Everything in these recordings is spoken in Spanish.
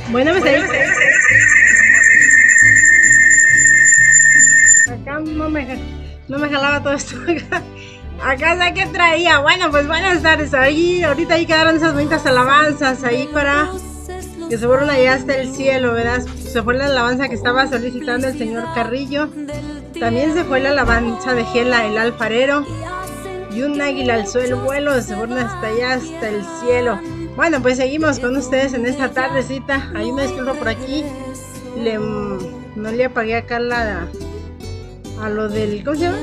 Bueno, pues ahí. Acá no me jalaba todo esto. Acá sé que traía. Bueno, pues buenas tardes. Ahorita ahí quedaron esas bonitas alabanzas ahí para que se fueron allá hasta el cielo, ¿verdad? Se fue la alabanza que estaba solicitando el señor Carrillo. También se fue la alabanza de Gela, el alfarero. Y un águila alzó el vuelo, se fueron hasta allá, hasta el cielo. Bueno, pues seguimos con ustedes en esta tardecita. Hay una disculpa por aquí. No le apagué acá a lo del, ¿cómo se llama?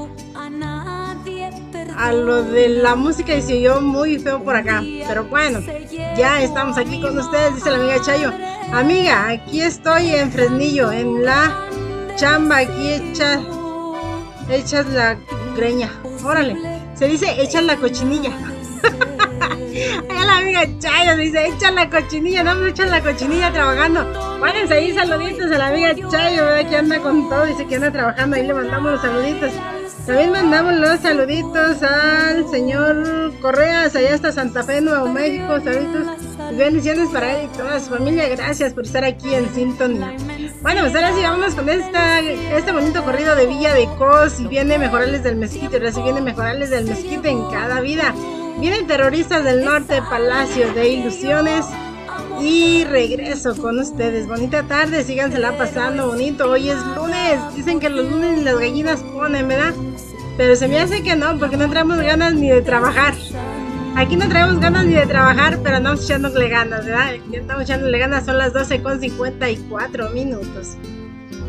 A lo de la música y se oyó muy feo por acá. Pero bueno, ya estamos aquí con ustedes, dice la amiga Chayo. Amiga, aquí estoy en Fresnillo, en la chamba, aquí echas la greña. Órale, se dice echas la cochinilla. Allá la amiga Chayo dice echas la cochinilla, no me echan la cochinilla trabajando. Pónganse ahí saluditos a la amiga Chayo, ¿verdad? Que anda con todo, dice que anda trabajando, ahí le mandamos los saluditos. También mandamos los saluditos al señor Correas, allá hasta Santa Fe, Nuevo México. Saluditos y bendiciones para él y toda su familia. Gracias por estar aquí en sintonía. Bueno, pues ahora sí vamos con este bonito corrido de Villa de Cos. Y viene Mejorales del Mezquite. Ahora sí viene Mejorales del Mezquite en cada vida. Vienen Terroristas del Norte, Palacio de Ilusiones. Y regreso con ustedes. Bonita tarde, sígansela pasando bonito. Hoy es lunes. Dicen que los lunes las gallinas ponen, ¿verdad? Pero se me hace que no, porque no traemos ganas ni de trabajar. Aquí no traemos ganas ni de trabajar, pero andamos echándole ganas, ¿verdad? Aquí andamos echándole ganas, son las 12:54 minutos.